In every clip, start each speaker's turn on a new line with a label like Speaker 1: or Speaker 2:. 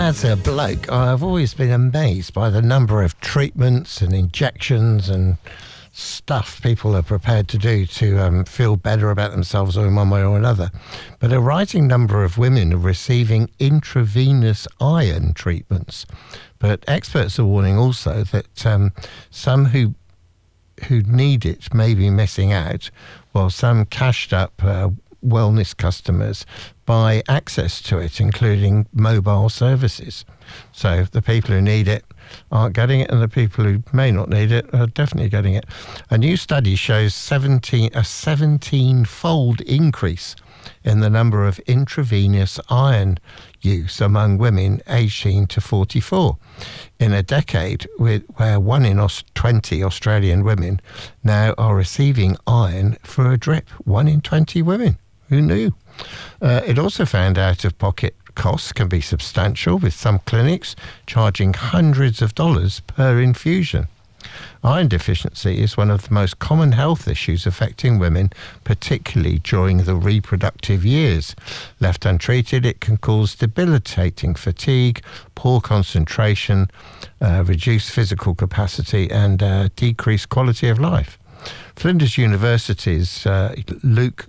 Speaker 1: as a bloke, I've always been amazed by the number of treatments and injections and stuff people are prepared to do to feel better about themselves or in one way or another. But a rising number of women are receiving intravenous iron treatments. But experts are warning also that some who need it may be missing out, while some cashed up wellness customers buy access to it, including mobile services. So the people who need it aren't getting it, and the people who may not need it are definitely getting it. A new study shows a 17-fold increase in the number of intravenous iron use among women 18 to 44 in a decade, where 1 in 20 Australian women now are receiving iron for a drip. 1 in 20 women. Who knew? It also found out-of-pocket costs can be substantial, with some clinics charging hundreds of dollars per infusion. Iron deficiency is one of the most common health issues affecting women, particularly during the reproductive years. Left untreated, it can cause debilitating fatigue, poor concentration, reduced physical capacity, and decreased quality of life. Flinders University's Luke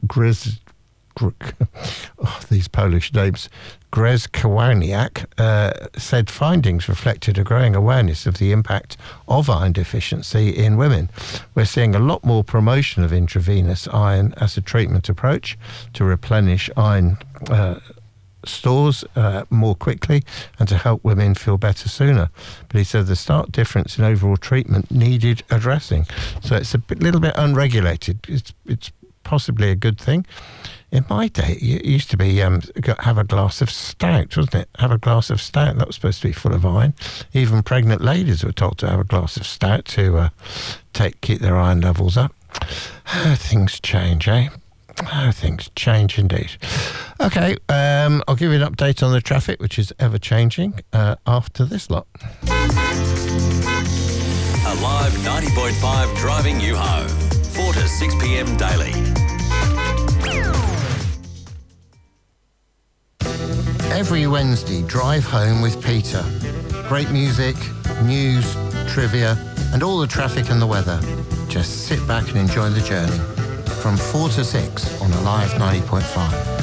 Speaker 1: these Polish names, Grzeskiewicz, said findings reflected a growing awareness of the impact of iron deficiency in women. We're seeing a lot more promotion of intravenous iron as a treatment approach to replenish iron stores more quickly and to help women feel better sooner. But he said the stark difference in overall treatment needed addressing. So it's a little bit unregulated. It's possibly a good thing. In my day, it used to be have a glass of stout, wasn't it? Have a glass of stout. That was supposed to be full of iron. Even pregnant ladies were told to have a glass of stout to keep their iron levels up. How things change, eh? How things change indeed. Okay, I'll give you an update on the traffic, which is ever-changing, after this lot.
Speaker 2: Alive 90.5 driving you home. 4 to 6 p.m. daily.
Speaker 1: Every Wednesday, drive home with Peter. Great music, news, trivia, and all the traffic and the weather. Just sit back and enjoy the journey. From 4 to 6 on Alive 90.5.